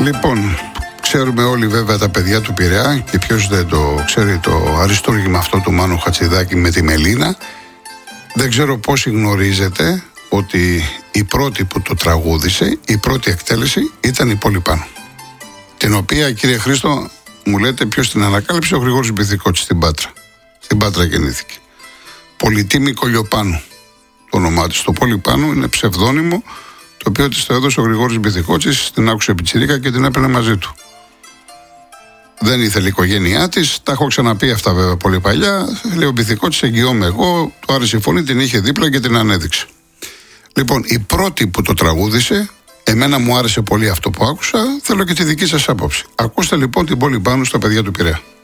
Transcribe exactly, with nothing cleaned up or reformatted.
Λοιπόν, ξέρουμε όλοι βέβαια τα παιδιά του Πειραιά και ποιος δεν το ξέρει το αριστούργημα αυτό του Μάνου Χατζηδάκη με τη Μελίνα. Δεν ξέρω πόσοι γνωρίζετε ότι η πρώτη που το τραγούδισε, η πρώτη εκτέλεση ήταν η Πόλη Πάνου. Την οποία, κύριε Χρήστο, μου λέτε ποιος την ανακάλυψε? Ο Γρηγόρης Μπιθικότσης στην Πάτρα. Στην Πάτρα γεννήθηκε. Πολυτίμη Κολιοπάνου το όνομά της. Το Πόλη Πάνου είναι ψευδόνυμο, το οποίο της το έδωσε ο Γρηγόρης Μπιθικότσης, την άκουσε πιτσιρίκα και την έπαιρνε μαζί του. Δεν ήθελε η οικογένειά της, τα έχω ξαναπεί αυτά βέβαια πολύ παλιά. Λέει ο Μπιθικότσης, εγγυώμαι εγώ, του άρεσε η φωνή, την είχε δίπλα και την ανέδειξε. Λοιπόν, η πρώτη που το τραγούδισε, εμένα μου άρεσε πολύ αυτό που άκουσα, θέλω και τη δική σας άποψη. Ακούστε λοιπόν την Πόλη Πάνου στα παιδιά του Πειραιά.